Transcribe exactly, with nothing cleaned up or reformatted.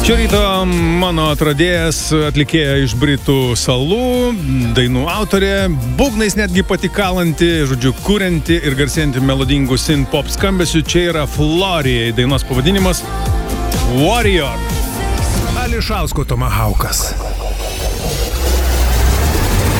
Šio ryto mano atradėjas atlikėja iš Britų salų, dainų autorė, būgnais netgi patikalanti, žodžiu, kurianti ir garsėjanti melodingų synth-pop skambesių. Čia yra Florija, dainos pavadinimas Warrior. Ališausko Tomahaukas.